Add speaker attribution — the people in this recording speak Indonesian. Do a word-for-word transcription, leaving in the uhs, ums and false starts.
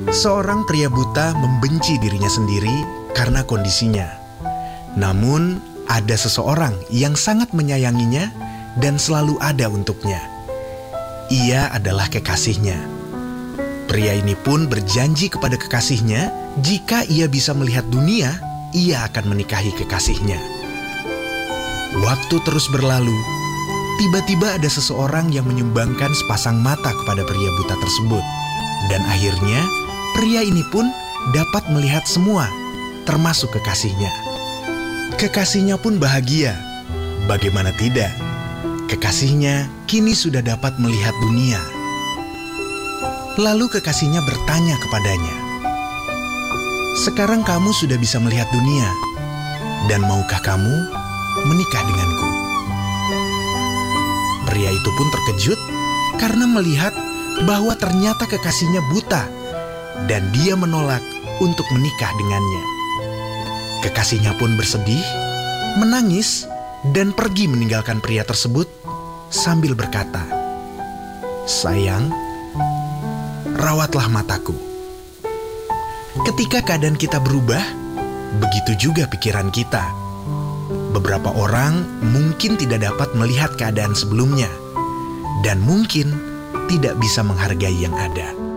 Speaker 1: Seorang pria buta membenci dirinya sendiri karena kondisinya. Namun, ada seseorang yang sangat menyayanginya dan selalu ada untuknya. Ia adalah kekasihnya. Pria ini pun berjanji kepada kekasihnya, jika ia bisa melihat dunia, ia akan menikahi kekasihnya. Waktu terus berlalu. Tiba-tiba ada seseorang yang menyumbangkan sepasang mata kepada pria buta tersebut. Dan akhirnya, pria ini pun dapat melihat semua, termasuk kekasihnya. Kekasihnya pun bahagia. Bagaimana tidak? Kekasihnya kini sudah dapat melihat dunia. Lalu kekasihnya bertanya kepadanya, "Sekarang kamu sudah bisa melihat dunia, dan maukah kamu menikah denganku?" Pria itu pun terkejut karena melihat bahwa ternyata kekasihnya buta dan dia menolak untuk menikah dengannya. Kekasihnya pun bersedih, menangis, dan pergi meninggalkan pria tersebut sambil berkata, "Sayang, rawatlah mataku." Ketika keadaan kita berubah, begitu juga pikiran kita. Beberapa orang mungkin tidak dapat melihat keadaan sebelumnya dan mungkin tidak bisa menghargai yang ada.